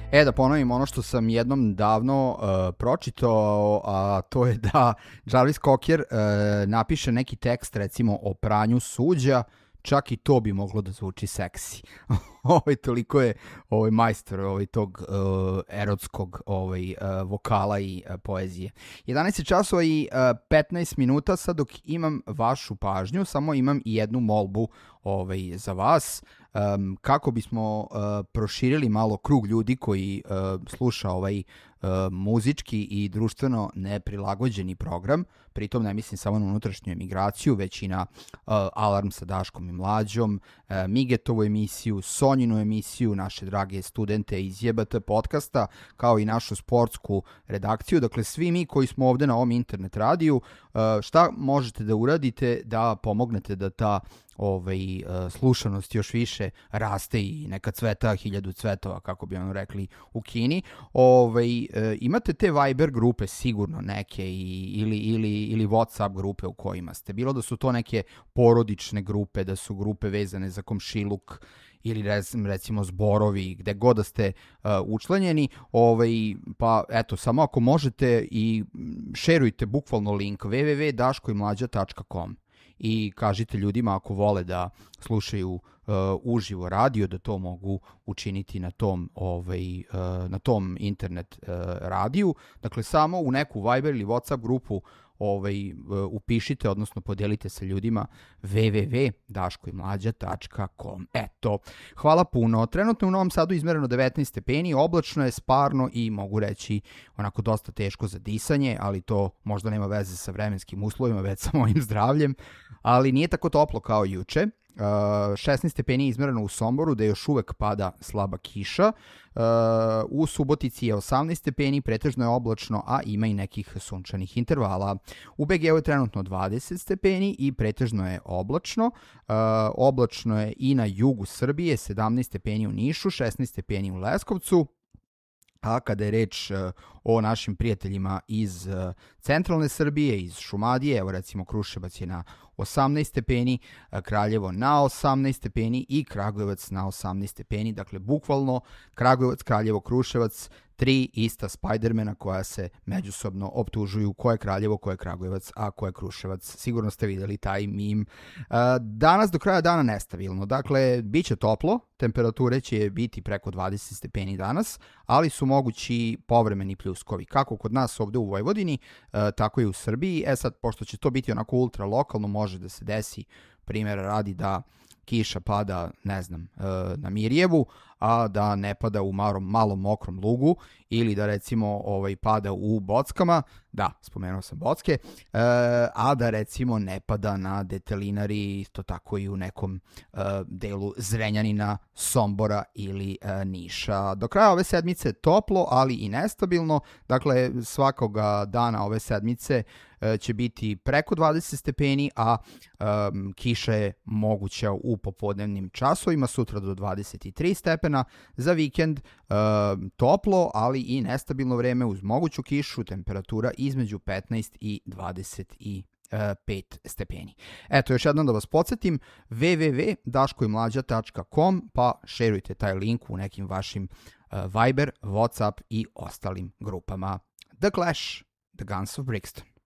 Da ponovim ono što sam jednom davno pročitao, a to je da Jarvis Cocker napiše neki tekst recimo o pranju suđa, čak i to bi moglo da zvuči seksi. Toliko je majstor tog erotskog vokala i poezije. 11 časova i 15 minuta, sad dok imam vašu pažnju, samo imam i jednu molbu za vas. Kako bismo proširili malo krug ljudi koji sluša muzički i društveno neprilagođeni program, pritom ne mislim samo na unutrašnju emigraciju, već i na Alarm sa Daškom i Mlađom, Migetovu emisiju, Sonjinu emisiju, naše drage studente iz JBT podcasta, kao i našu sportsku redakciju. Dakle, svi mi koji smo ovde na ovom internet radiju, šta možete da uradite da pomognete da ta slušanost još više raste i neka cveta 1000 cvetova, kako bi ono rekli u Kini. Imate te Viber grupe sigurno neke ili WhatsApp grupe u kojima ste. Bilo da su to neke porodične grupe, da su grupe vezane za komšiluk ili recimo zborovi, gde god da ste učlanjeni, pa eto, samo ako možete i šerujte bukvalno link www.daškoimlađa.com i kažite ljudima ako vole da slušaju uživo radio, da to mogu učiniti na tom internet radiju. Dakle, samo u neku Viber ili WhatsApp grupu upišite, odnosno podelite sa ljudima www.daškoimlađa.com. Eto, hvala puno. Trenutno u Novom Sadu izmereno 19 stepeni, oblačno je, sparno i mogu reći onako dosta teško za disanje, ali to možda nema veze sa vremenskim uslovima, već sa mojim zdravljem, ali nije tako toplo kao juče. 16 stepeni izmereno u Somboru, da još uvek pada slaba kiša. U Subotici je 18 stepeni, pretežno je oblačno, a ima i nekih sunčanih intervala. U BG-u je trenutno 20 stepeni i pretežno je oblačno. Oblačno je i na jugu Srbije, 17 stepeni u Nišu, 16 stepeni u Leskovcu. A kada je reč o našim prijateljima iz centralne Srbije, iz Šumadije, evo recimo Kruševac je na 18 stepeni, Kraljevo na 18 stepeni i Kragujevac na 18 stepeni. Dakle, bukvalno Kragujevac, Kraljevo, Kruševac, 3 ista Spidermana koja se međusobno optužuju ko je Kraljevo, ko je Kragujevac, a ko je Kruševac. Sigurno ste videli taj mim. Danas do kraja dana nestabilno. Dakle, bit će toplo, temperature će biti preko 20 stepeni danas, ali su mogući povremeni pljuskovi. Kako kod nas ovde u Vojvodini, tako i u Srbiji. Sad, pošto će to biti onako ultra lokalno, može da se desi, primjera radi, da kiša pada, ne znam, na Mirjevu, a da ne pada u malom mokrom lugu, ili da recimo pada u Bockama, da, spomenuo sam Bocke, a da recimo ne pada na Detelinari, isto tako i u nekom delu Zrenjanina, Sombora ili Niša. Do kraja ove sedmice toplo, ali i nestabilno, dakle svakoga dana ove sedmice će biti preko 20 stepeni, a kiša je moguća u popodnevnim časovima, sutra do 23 stepena, za vikend toplo, ali i nestabilno vreme uz moguću kišu, temperatura između 15 i 25 stepeni. Eto, još jednom da vas podsjetim, www.daškoimlađa.com, pa šerujte taj link u nekim vašim Viber, WhatsApp i ostalim grupama. The Clash, The Guns of Brixton.